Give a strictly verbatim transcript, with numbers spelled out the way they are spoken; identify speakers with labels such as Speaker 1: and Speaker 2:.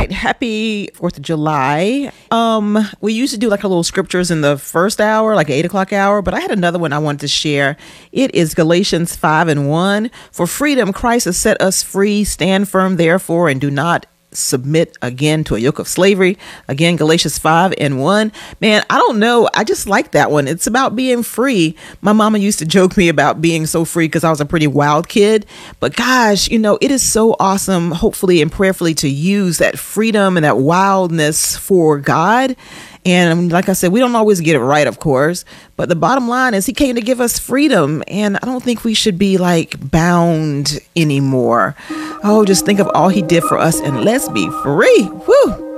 Speaker 1: right. Happy fourth of July. Um, we used to do like a little scriptures in the first hour, like eight o'clock hour, but I had another one I wanted to share. It is Galatians five and one. For freedom, Christ has set us free. Stand firm, therefore, and do not submit again to a yoke of slavery. Again, Galatians five and one. Man, I don't know. I just like that one. It's about being free. My mama used to joke me about being so free because I was a pretty wild kid. But gosh, you know, it is so awesome, hopefully and prayerfully, to use that freedom and that wildness for God. And like I said, we don't always get it right, of course, but the bottom line is he came to give us freedom. And I don't think we should be like bound anymore. Oh, just think of all he did for us and let's be free. Woo!